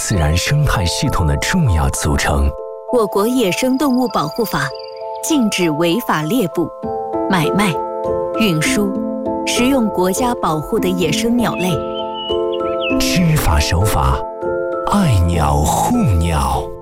自然生态系统的重要组成。 我国野生动物保护法禁止违法猎捕、买卖、运输、食用国家保护的野生鸟类。 知法守法，爱鸟护鸟。